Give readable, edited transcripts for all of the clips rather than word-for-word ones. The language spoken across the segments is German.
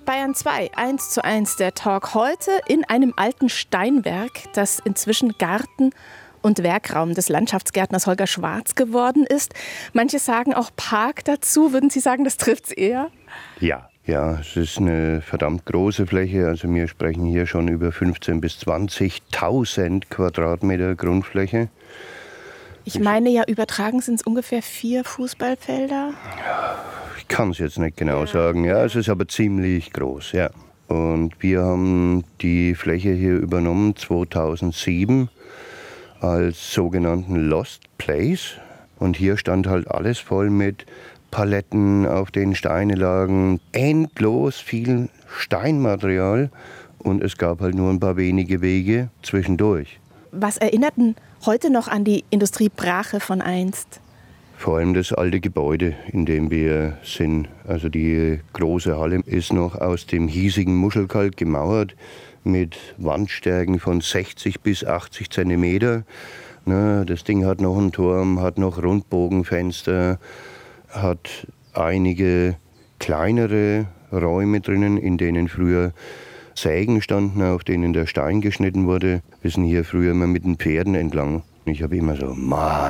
Bayern 2, 1:1 der Talk. Heute in einem alten Steinwerk, das inzwischen Garten und Werkraum des Landschaftsgärtners Holger Schwarz geworden ist. Manche sagen auch Park dazu. Würden Sie sagen, das trifft's eher? Ja, es ist eine verdammt große Fläche. Also wir sprechen hier schon über 15.000 bis 20.000 Quadratmeter Grundfläche. Ich meine ja, übertragen sind es ungefähr 4 Fußballfelder. Ich kann es jetzt nicht genau sagen. Ja, es ist aber ziemlich groß, ja. Und wir haben die Fläche hier übernommen 2007 als sogenannten Lost Place. Und hier stand halt alles voll mit Paletten, auf denen Steine lagen, endlos viel Steinmaterial. Und es gab halt nur ein paar wenige Wege zwischendurch. Was erinnert denn heute noch an die Industriebrache von einst? Vor allem das alte Gebäude, in dem wir sind. Also die große Halle ist noch aus dem hiesigen Muschelkalk gemauert mit Wandstärken von 60 bis 80 Zentimeter. Das Ding hat noch einen Turm, hat noch Rundbogenfenster, hat einige kleinere Räume drinnen, in denen früher Sägen standen, auf denen der Stein geschnitten wurde. Wir sind hier früher immer mit den Pferden entlang. Ich habe immer so,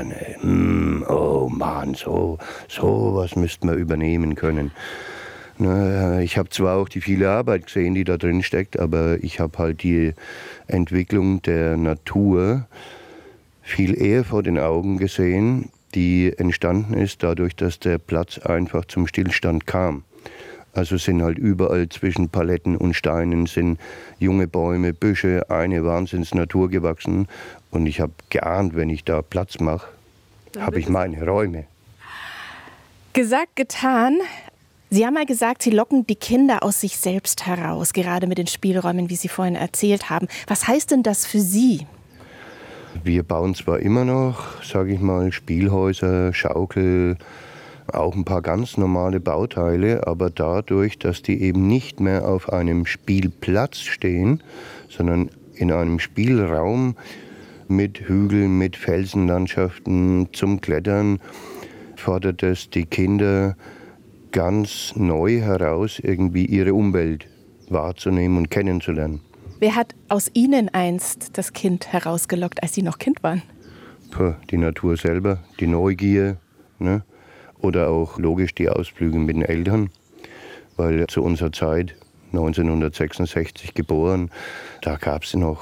was müsste man übernehmen können. Ich habe zwar auch die viele Arbeit gesehen, die da drin steckt, aber ich habe halt die Entwicklung der Natur viel eher vor den Augen gesehen, die entstanden ist dadurch, dass der Platz einfach zum Stillstand kam. Also sind halt überall zwischen Paletten und Steinen sind junge Bäume, Büsche, eine Wahnsinnsnatur gewachsen. Und ich habe geahnt, wenn ich da Platz mache, habe ich meine Räume. Gesagt, getan. Sie haben mal gesagt, Sie locken die Kinder aus sich selbst heraus, gerade mit den Spielräumen, wie Sie vorhin erzählt haben. Was heißt denn das für Sie? Wir bauen zwar immer noch, sage ich mal, Spielhäuser, Schaukel, auch ein paar ganz normale Bauteile, aber dadurch, dass die eben nicht mehr auf einem Spielplatz stehen, sondern in einem Spielraum mit Hügeln, mit Felsenlandschaften zum Klettern, fordert es die Kinder ganz neu heraus, irgendwie ihre Umwelt wahrzunehmen und kennenzulernen. Wer hat aus Ihnen einst das Kind herausgelockt, als Sie noch Kind waren? Die Natur selber, die Neugier, ne? Oder auch logisch die Ausflüge mit den Eltern, weil zu unserer Zeit, 1966 geboren, da gab es noch